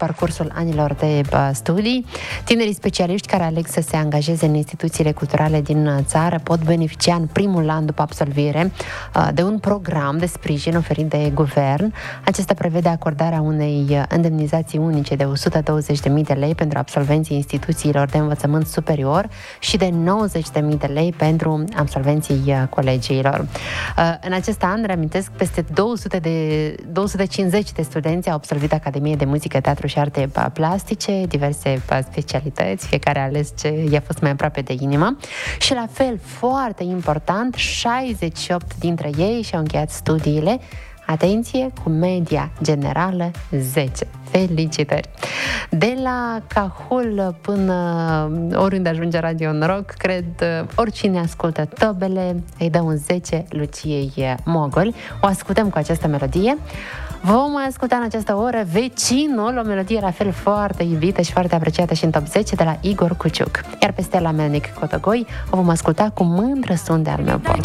parcursul anilor de studii. Tinerii specialiști care aleg să se angajeze în instituțiile culturale din țară pot beneficia în primul an după absolvire de un program de sprijin oferit de guvern. Acesta prevede acordarea unei indemnizații unice de 120.000 de lei pentru absolvenții instituțiilor de învățământ superior și de 90.000 de lei pentru absolvenții colegiilor. În acest an, reamintesc, peste 250 de studenți au absolvit Academie de Muzică, Teatru și Arte Plastice, diverse specialități, fiecare a ales ce i-a fost mai aproape de inimă. Și la fel, foarte important, 68 dintre ei și-au încheiat studiile, atenție, cu media generală 10. Felicitări! De la Cahul până oriunde ajunge Radio Noroc, cred, oricine ascultă Tobele îi dă un 10 Luciei Mogol. O ascultăm cu această melodie. Vom mai asculta în această oră Vecinul, o melodie la fel foarte iubită și foarte apreciată și în top 10 de la Igor Cuciuc. Iar pe Stella Melnic Cotogoi o vom asculta cu Mândră sunt de al meu port.